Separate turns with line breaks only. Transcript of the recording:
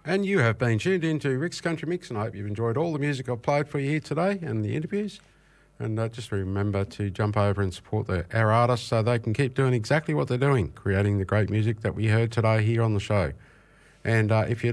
And you have been tuned into Rick's Country Mix, and I hope you've enjoyed all the music I've played for you here today and the interviews. And just remember to jump over and support our artists so they can keep doing exactly what they're doing, creating the great music that we heard today here on the show. And if you